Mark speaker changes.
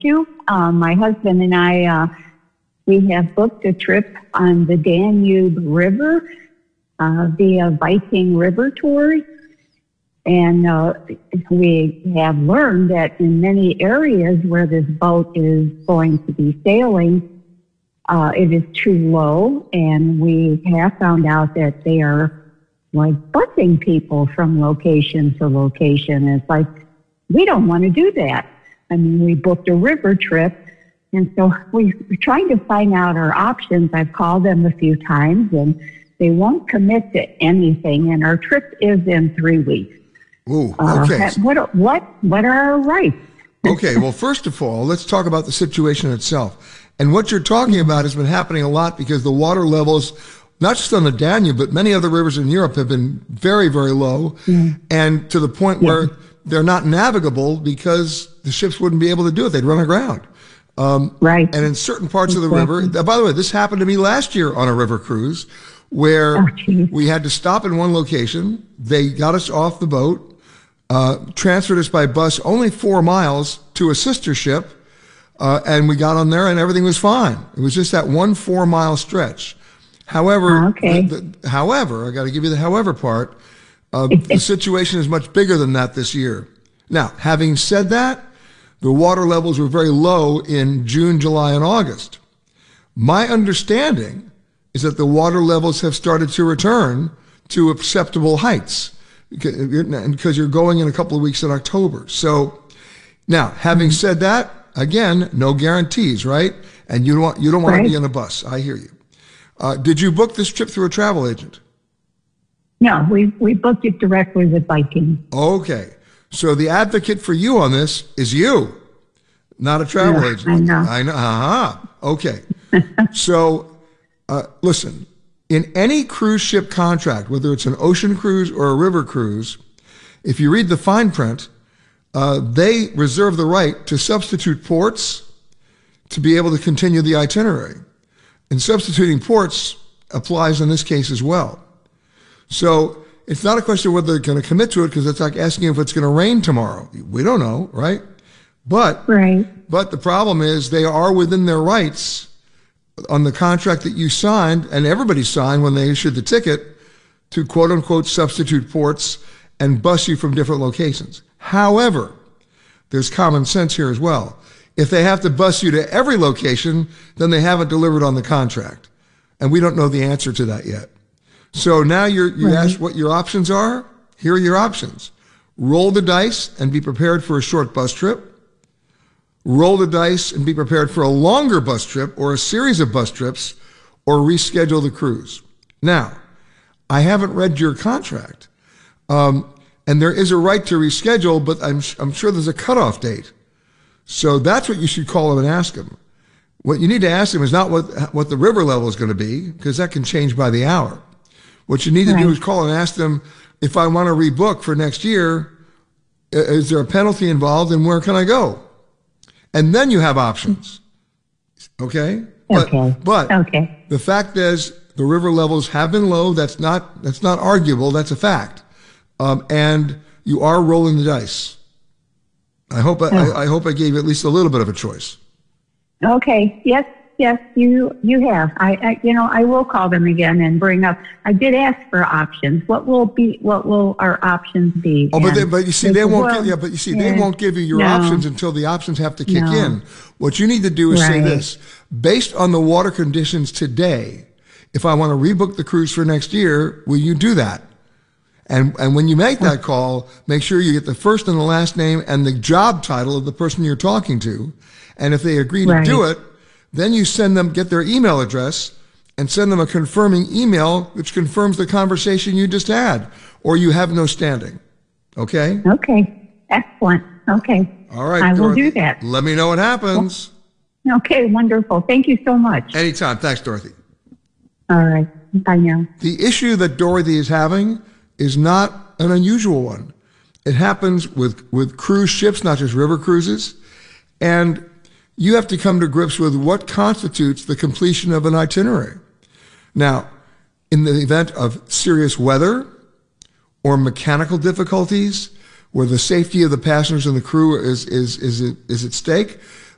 Speaker 1: you. My husband and I, we have booked a trip on the Danube River via Viking River Tours. And we have learned that in many areas where this boat is going to be sailing, it is too low. And we have found out that they are like busing people from location to location. It's like, we don't want to do that. I mean, we booked a river trip. And so we're trying to find out our options. I've called them a few times and they won't commit to anything. And our trip is in 3 weeks.
Speaker 2: Ooh, okay.
Speaker 1: What are our rights?
Speaker 2: Okay, well, first of all, let's talk about the situation itself. And what you're talking about has been happening a lot because the water levels, not just on the Danube, but many other rivers in Europe have been very, very low. And to the point where they're not navigable because the ships wouldn't be able to do it. They'd run aground.
Speaker 1: Right.
Speaker 2: And in certain parts of the river, by the way, this happened to me last year on a river cruise where we had to stop in one location. They got us off the boat. Transferred us by bus only 4 miles to a sister ship, and we got on there and everything was fine. It was just that 1 4-mile stretch. However, however, I got to give you the however part. The situation is much bigger than that this year. Now, having said that, the water levels were very low in June, July, and August. My understanding is that the water levels have started to return to acceptable heights. Because you're going in a couple of weeks in October. So now, having said that, again, no guarantees, right? And you don't want to be in a bus. I hear you. Did you book this trip through a travel agent?
Speaker 1: No, we booked it directly with Viking.
Speaker 2: Okay. So the advocate for you on this is you, not a travel agent.
Speaker 1: I know.
Speaker 2: Uh-huh. Okay. So, listen. In any cruise ship contract, whether it's an ocean cruise or a river cruise, if you read the fine print, they reserve the right to substitute ports to be able to continue the itinerary. And substituting ports applies in this case as well. So it's not a question of whether they're going to commit to it because it's like asking if it's going to rain tomorrow. We don't know, right? But the problem is they are within their rights on the contract that you signed, and everybody signed when they issued the ticket, to quote-unquote substitute ports and bus you from different locations. However, there's common sense here as well. If they have to bus you to every location, then they haven't delivered on the contract. And we don't know the answer to that yet. So now you asked what your options are. Here are your options. Roll the dice and be prepared for a short bus trip. Roll the dice and be prepared for a longer bus trip or a series of bus trips, or reschedule the cruise. Now, I haven't read your contract, and there is a right to reschedule, but I'm sure there's a cutoff date. So that's what you should call him and ask him. What you need to ask him is not what the river level is going to be, because that can change by the hour. What you need to do is call and ask them, if I want to rebook for next year, is there a penalty involved, and where can I go? And then you have options. Okay? But the fact is, the river levels have been low. That's not arguable. That's a fact. And you are rolling the dice. I hope I gave you at least a little bit of a choice. Okay. Yes, you have. I will call them again and bring up. I did ask for options. What will our options be? Oh, but you see, they won't. They won't give you your options until the options have to kick in. What you need to do is say this: based on the water conditions today, if I want to rebook the cruise for next year, will you do that? And when you make that call, make sure you get the first and the last name and the job title of the person you're talking to. And if they agree to do it, then you get their email address and send them a confirming email which confirms the conversation you just had, or you have no standing. Okay? Okay. Excellent. Okay. All right. I will do that. Let me know what happens. Okay. Wonderful. Thank you so much. Anytime. Thanks, Dorothy. All right. Bye now. The issue that Dorothy is having is not an unusual one. It happens with cruise ships, not just river cruises. And you have to come to grips with what constitutes the completion of an itinerary. Now, in the event of serious weather or mechanical difficulties where the safety of the passengers and the crew is at stake,